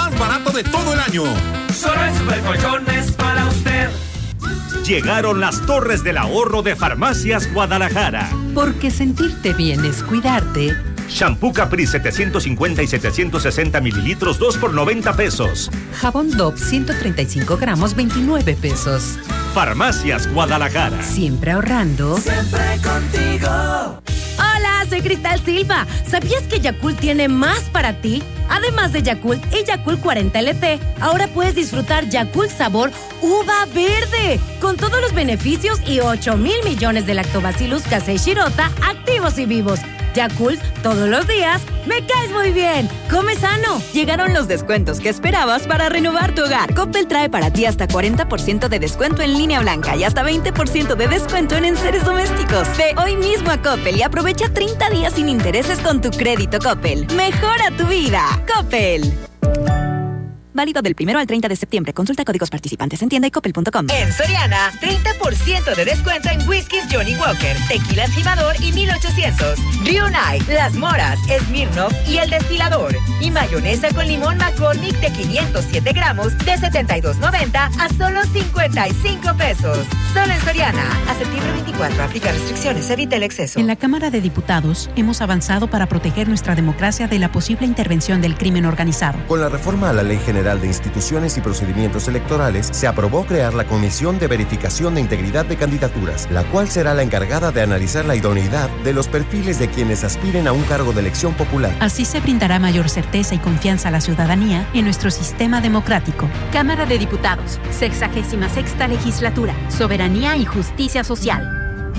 más barato de todo el año. Solo en Supercolchones para usted. Llegaron las torres del ahorro de Farmacias Guadalajara. Porque sentirte bien es cuidarte. Shampoo Capri 750 y 760 mililitros, 2 por 90 pesos. Jabón Dove 135 gramos, 29 pesos. Farmacias Guadalajara. Siempre ahorrando. Siempre contigo. Hola, soy Cristal Silva. ¿Sabías que Yakult tiene más para ti? Además de Yakult y Yakult 40 LT, ahora puedes disfrutar Yakult sabor uva verde, con todos los beneficios y 8,000 millones de lactobacillus casei shirota activos y vivos. Yakult, todos los días, me caes muy bien. Come sano. Llegaron los descuentos que esperabas para renovar tu hogar. Coppel trae para ti hasta 40% de descuento en línea blanca y hasta 20% de descuento en enseres domésticos. Ve hoy mismo a Coppel y aprovecha 30 días sin intereses con tu crédito Coppel. Mejora tu vida. Coppel. Válido del 1 al 30 de septiembre. Consulta códigos participantes en tienda y coppel.com. En Soriana, 30% de descuento en whiskies Johnny Walker, tequilas Jimador y 1800. Rio Night, Las Moras, Smirnoff y El Destilador. Y mayonesa con limón McCormick de 507 gramos de $72.90 a solo 55 pesos. Solo en Soriana. A septiembre 24. Aplica restricciones. Evita el exceso. En la Cámara de Diputados hemos avanzado para proteger nuestra democracia de la posible intervención del crimen organizado. Con la reforma a la Ley General de Instituciones y Procedimientos Electorales, se aprobó crear la Comisión de Verificación de Integridad de Candidaturas, la cual será la encargada de analizar la idoneidad de los perfiles de quienes aspiren a un cargo de elección popular. Así se brindará mayor certeza y confianza a la ciudadanía en nuestro sistema democrático. Cámara de Diputados, 66ª Legislatura, Soberanía y Justicia Social.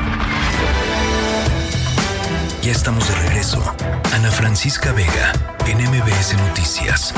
Ya estamos de regreso. Ana Francisca Vega, en MBS Noticias.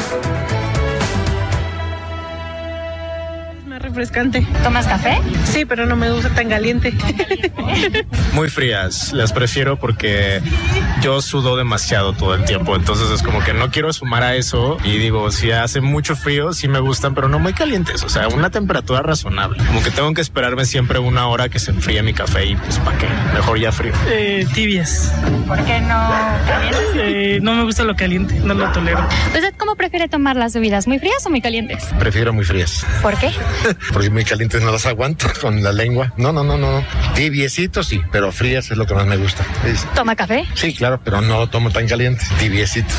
Refrescante. ¿Tomas café? Sí, pero no me gusta tan caliente. Muy frías, las prefiero porque yo sudo demasiado todo el tiempo, entonces es como que no quiero sumar a eso y digo, si hace mucho frío, sí me gustan, pero no muy calientes, o sea, una temperatura razonable. Como que tengo que esperarme siempre una hora que se enfríe mi café y pues ¿para qué? Mejor ya frío. Tibias. ¿Por qué no calientes? No me gusta lo caliente, no lo tolero. ¿Usted cómo prefiere tomar las bebidas? ¿Muy frías o muy calientes? Prefiero muy frías. ¿Por qué? Porque muy calientes no las aguanto con la lengua. No. Tibiecitos sí, pero frías es lo que más me gusta. ¿Toma café? Sí, claro, pero no lo tomo tan caliente, tibiecito.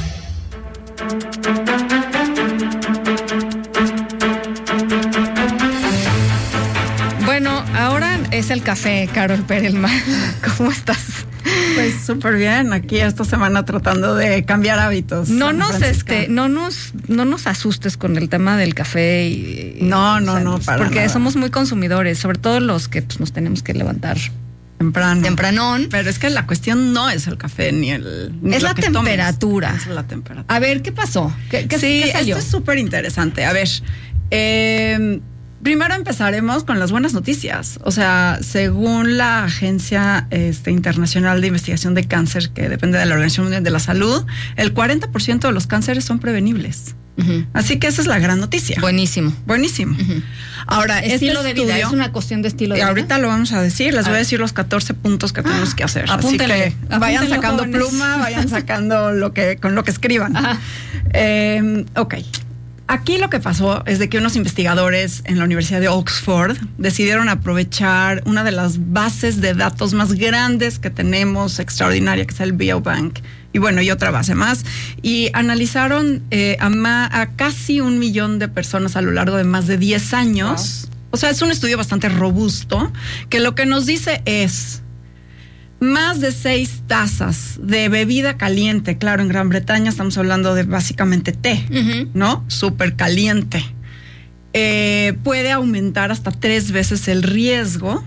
Bueno, ahora es el café, Carol Perelman. ¿Cómo estás? Pues súper bien, aquí esta semana tratando de cambiar hábitos. No nos asustes con el tema del café y no, para porque nada. somos muy consumidores, sobre todo los que pues, nos tenemos que levantar tempranón. Pero es que la cuestión no es el café ni es la temperatura. Es la temperatura. A ver, ¿qué pasó? ¿Qué salió? Esto es súper interesante. A ver, primero empezaremos con las buenas noticias. O sea, según la Agencia Internacional de Investigación de Cáncer, que depende de la Organización Mundial de la Salud, el 40% de los cánceres son prevenibles. Uh-huh. Así que esa es la gran noticia. Buenísimo. Uh-huh. Ahora, estilo de vida, es una cuestión de estilo de vida. Ahorita lo vamos a decir, les voy a decir los 14 puntos que tenemos que hacer. Apúntele, así que vayan sacando jóvenes. Pluma, vayan sacando con lo que escriban. Ok. Aquí lo que pasó es de que unos investigadores en la Universidad de Oxford decidieron aprovechar una de las bases de datos más grandes que tenemos, extraordinaria, que es el Biobank, y otra base más, y analizaron a casi 1 millón de personas a lo largo de más de 10 años. Wow. O sea, es un estudio bastante robusto, que lo que nos dice es más de 6 tazas de bebida caliente. Claro, en Gran Bretaña estamos hablando de básicamente té, uh-huh, ¿no? Súper caliente. Puede aumentar hasta 3 veces el riesgo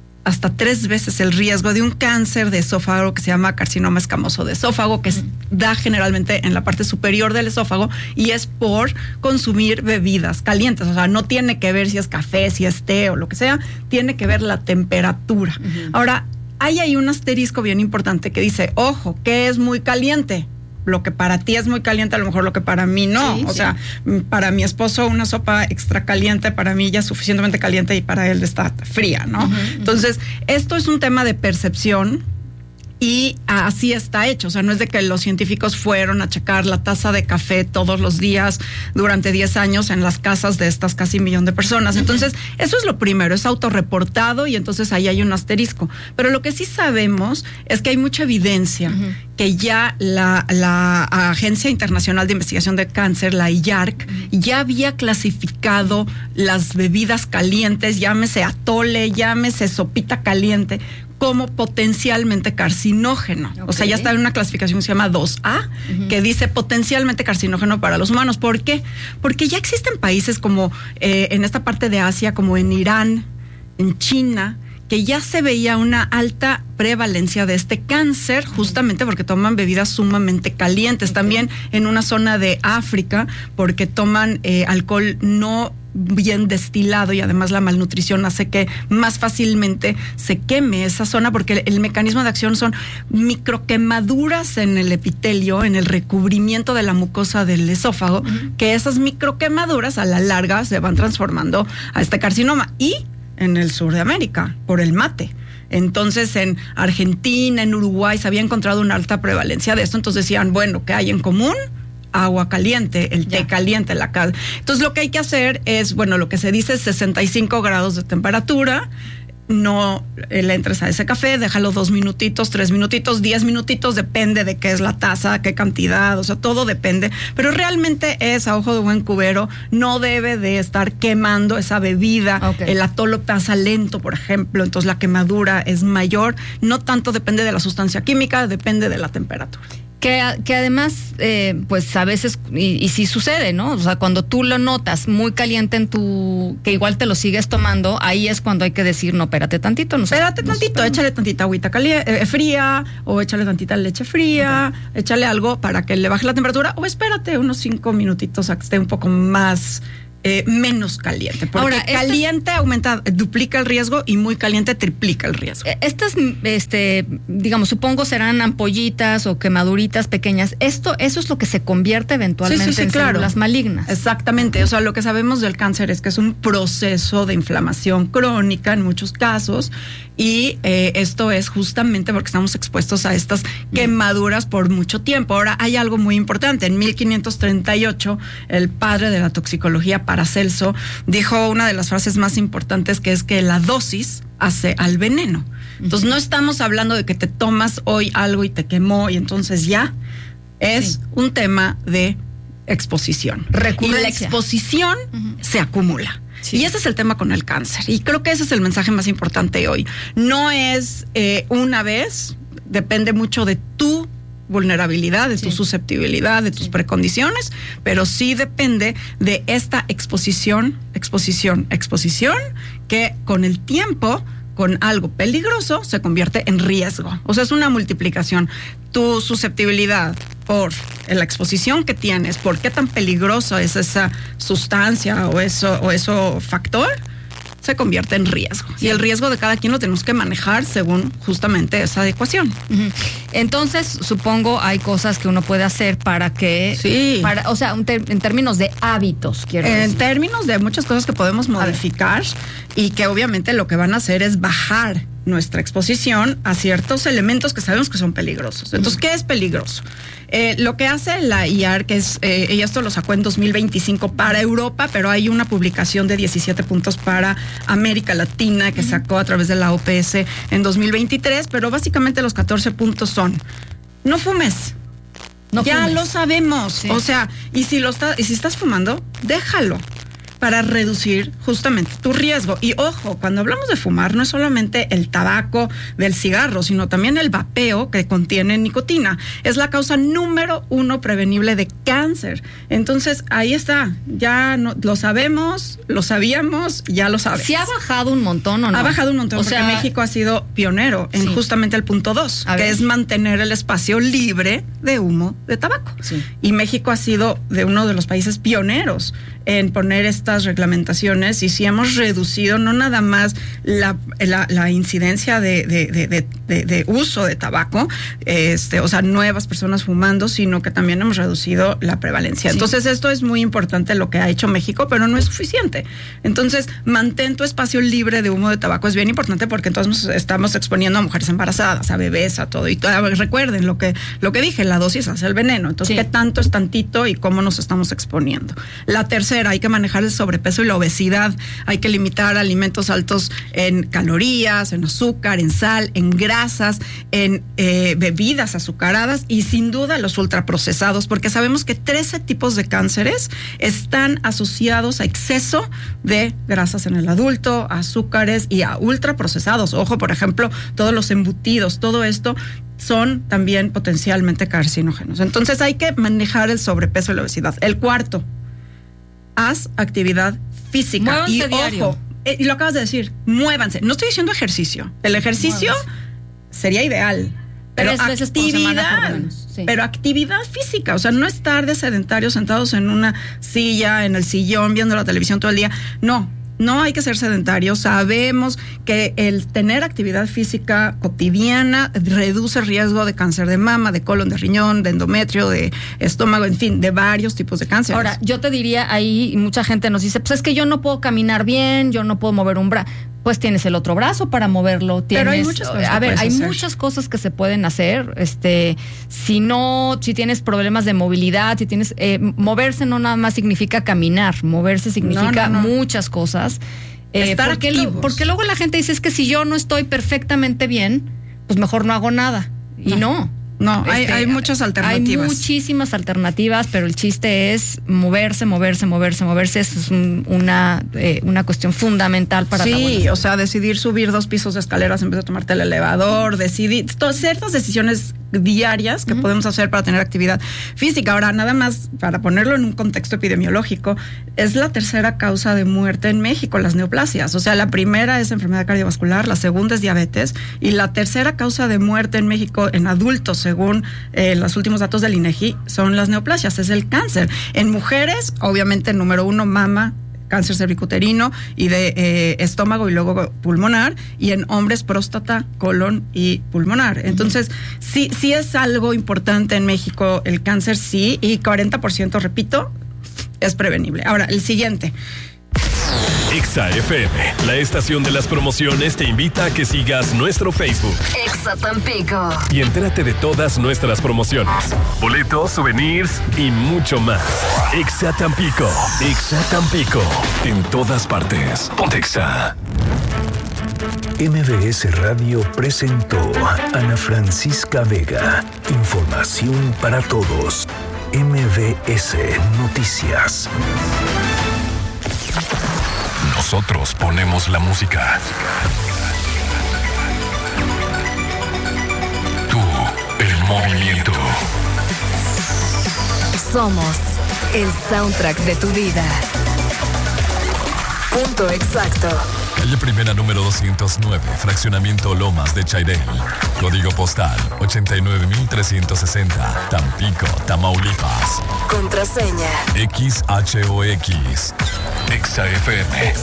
de un cáncer de esófago que se llama carcinoma escamoso de esófago, que da generalmente en la parte superior del esófago y es por consumir bebidas calientes. O sea, no tiene que ver si es café, si es té o lo que sea, tiene que ver la temperatura. Uh-huh. Ahora, hay un asterisco bien importante que dice, ojo, ¿qué es muy caliente? Lo que para ti es muy caliente, a lo mejor lo que para mí no. Sí, sea, para mi esposo una sopa extra caliente, para mí ya es suficientemente caliente y para él está fría, ¿no? Uh-huh. Entonces, esto es un tema de percepción Y así está hecho, o sea, no es de que los científicos fueron a checar la taza de café todos los días durante 10 años en las casas de estas casi 1 millón de personas. Entonces, eso es lo primero, es autorreportado y entonces ahí hay un asterisco. Pero lo que sí sabemos es que hay mucha evidencia que ya la Agencia Internacional de Investigación de Cáncer, la IARC, ya había clasificado las bebidas calientes, llámese atole, llámese sopita caliente, como potencialmente carcinógeno. O sea, ya está en una clasificación que se llama 2A, que dice potencialmente carcinógeno para los humanos. ¿Por qué? Porque ya existen países como en esta parte de Asia, como en Irán, en China, que ya se veía una alta prevalencia de este cáncer, justamente porque toman bebidas sumamente calientes. También en una zona de África, porque toman alcohol no bien destilado y además la malnutrición hace que más fácilmente se queme esa zona, porque el mecanismo de acción son microquemaduras en el epitelio, en el recubrimiento de la mucosa del esófago, que esas microquemaduras a la larga se van transformando a este carcinoma. Y en el sur de América, por el mate. Entonces, en Argentina, en Uruguay, se había encontrado una alta prevalencia de esto. Entonces decían, bueno, ¿qué hay en común? Agua caliente, el té caliente, la cal. Entonces, lo que hay que hacer es, bueno, lo que se dice es 65 grados de temperatura. No le entres a ese café, déjalo 2 minutitos, 3 minutitos, 10 minutitos, depende de qué es la taza, qué cantidad, o sea, todo depende. Pero realmente es a ojo de buen cubero, no debe de estar quemando esa bebida. El atole pasa lento, por ejemplo, entonces la quemadura es mayor. No tanto depende de la sustancia química, depende de la temperatura. Que además, pues a veces, y sí sucede, ¿no? O sea, cuando tú lo notas muy caliente que igual te lo sigues tomando, ahí es cuando hay que decir, no, espérate tantito. Échale tantita agüita fría, o échale tantita leche fría, échale algo para que le baje la temperatura, o espérate unos 5 minutitos a que esté un poco más... menos caliente, porque ahora, caliente duplica el riesgo y muy caliente triplica el riesgo. Estas, digamos, supongo serán ampollitas o quemaduritas pequeñas. Eso es lo que se convierte eventualmente en células malignas. Exactamente, o sea, lo que sabemos del cáncer es que es un proceso de inflamación crónica en muchos casos, y esto es justamente porque estamos expuestos a estas quemaduras por mucho tiempo. Ahora, hay algo muy importante. En 1538, el padre de la toxicología, Paracelso, dijo una de las frases más importantes, que es que la dosis hace al veneno. Entonces, no estamos hablando de que te tomas hoy algo y te quemó y entonces ya. Es un tema de exposición. Recurrencia. Y la exposición se acumula. Y ese es el tema con el cáncer. Y creo que ese es el mensaje más importante hoy. No es una vez, depende mucho de tu vulnerabilidad, de tu susceptibilidad, de tus precondiciones, pero sí depende de esta exposición, que con el tiempo, con algo peligroso, se convierte en riesgo. O sea, es una multiplicación. Tu susceptibilidad por la exposición que tienes, por qué tan peligrosa es esa sustancia o eso factor, se convierte en riesgo. Y el riesgo de cada quien lo tenemos que manejar según justamente esa adecuación. Entonces, supongo hay cosas que uno puede hacer para que... o sea, en términos de hábitos, quiero decir. En términos de muchas cosas que podemos modificar y que obviamente lo que van a hacer es bajar nuestra exposición a ciertos elementos que sabemos que son peligrosos. Entonces, ¿qué es peligroso? Lo que hace la IARC es, y esto lo sacó en 2025 para Europa, pero hay una publicación de 17 puntos para América Latina que sacó a través de la OPS en 2023, pero básicamente los 14 puntos son: no fumes. Ya lo sabemos. O sea, y si estás fumando, déjalo, para reducir justamente tu riesgo. Y ojo, cuando hablamos de fumar, no es solamente el tabaco del cigarro, sino también el vapeo que contiene nicotina. Es la causa número 1 prevenible de cáncer. Entonces, ahí está. Ya lo sabemos, lo sabíamos, ya lo sabes. ¿Sí ha bajado un montón o no? Ha bajado un montón, porque México ha sido pionero en justamente el punto 2, que es mantener el espacio libre de humo de tabaco. Y México ha sido de uno de los países pioneros en poner esta ciertas reglamentaciones y sí hemos reducido no nada más la incidencia de uso de tabaco, o sea, nuevas personas fumando, sino que también hemos reducido la prevalencia. Sí. Entonces, esto es muy importante lo que ha hecho México, pero no es suficiente. Entonces, mantén tu espacio libre de humo de tabaco. Es bien importante porque entonces estamos exponiendo a mujeres embarazadas, a bebés, a todo. Y recuerden lo que dije, la dosis hace el veneno. Entonces, ¿qué tanto es tantito y cómo nos estamos exponiendo? La tercera, hay que manejar el sobrepeso y la obesidad. Hay que limitar alimentos altos en calorías, en azúcar, en sal, en grasas, en bebidas azucaradas y sin duda los ultraprocesados, porque sabemos que 13 tipos de cánceres están asociados a exceso de grasas en el adulto, a azúcares y a ultraprocesados. Ojo, por ejemplo, todos los embutidos, todo esto son también potencialmente carcinógenos. Entonces hay que manejar el sobrepeso y la obesidad. El cuarto, haz actividad física. Muévanse y diario. Ojo, y lo acabas de decir, muévanse. No estoy diciendo ejercicio. El ejercicio sería ideal. Pero 3 veces por semana por lo menos. Sí. Pero actividad física, o sea, no estar de sedentarios sentados en una silla, en el sillón, viendo la televisión todo el día. No hay que ser sedentarios. Sabemos que el tener actividad física cotidiana reduce el riesgo de cáncer de mama, de colon, de riñón, de endometrio, de estómago, en fin, de varios tipos de cáncer. Ahora, yo te diría ahí, mucha gente nos dice, pues es que yo no puedo caminar bien, yo no puedo mover un brazo. Pues tienes el otro brazo para moverlo. Tienes, pero hay muchas cosas. Hay muchas cosas que se pueden hacer. Si tienes problemas de movilidad, si tienes moverse no nada más significa caminar, moverse significa muchas cosas. Estar activos. Porque luego la gente dice es que si yo no estoy perfectamente bien, pues mejor no hago nada. Y no, hay muchas alternativas. Hay muchísimas alternativas, pero el chiste es moverse. Eso es una cuestión fundamental para la buena salud. O sea, decidir subir 2 pisos de escaleras en vez de tomarte el elevador, decidir ciertas decisiones diarias que podemos hacer para tener actividad física. Ahora, nada más para ponerlo en un contexto epidemiológico, es la tercera causa de muerte en México, las neoplasias. O sea, la primera es enfermedad cardiovascular, la segunda es diabetes y la tercera causa de muerte en México en adultos, según los últimos datos del INEGI, son las neoplasias, es el cáncer. En mujeres, obviamente, número 1, mama, cáncer cervicuterino y de estómago y luego pulmonar, y en hombres próstata, colon y pulmonar. Entonces, sí es algo importante en México el cáncer, sí, y 40%, repito, es prevenible. Ahora, el siguiente. Exa FM, la estación de las promociones, te invita a que sigas nuestro Facebook. Exa Tampico. Y entérate de todas nuestras promociones, boletos, souvenirs y mucho más. Exa Tampico. Exa Tampico. En todas partes. Ponte Exa. MBS Radio presentó Ana Francisca Vega. Información para todos. MBS Noticias. Nosotros ponemos la música. Tú, el movimiento. Somos el soundtrack de tu vida. Punto exacto. Calle Primera número 209, Fraccionamiento Lomas de Chairel. Código postal 89360, Tampico, Tamaulipas. Contraseña XHOX. Exa FM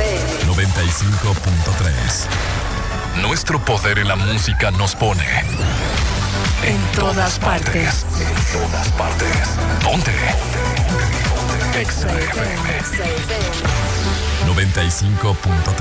95.3. Nuestro poder en la música nos pone en todas partes. En todas partes. ¿Dónde? Exa FM 95.3.